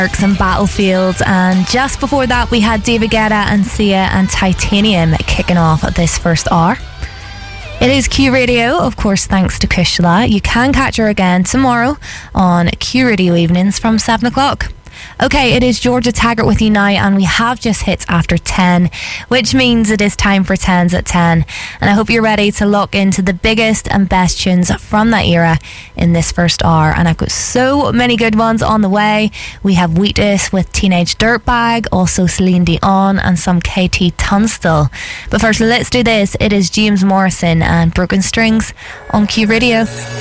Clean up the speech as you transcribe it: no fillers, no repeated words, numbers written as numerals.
And Battlefield, and just before that we had David Guetta and Sia and Titanium kicking off this first hour. It is Q Radio, of course, thanks to Kushla. You can catch her again tomorrow on Q Radio evenings from 7 o'clock. Okay, it is Georgia Taggart with you now, and we have just hit after 10, which means it is time for 10s at 10. And I hope you're ready to lock into the biggest and best tunes from that era in this first hour. And I've got so many good ones on the way. We have Wheatus with Teenage Dirtbag, also Celine Dion, and some KT Tunstall. But first, let's do this. It is James Morrison and Broken Strings on Q Radio.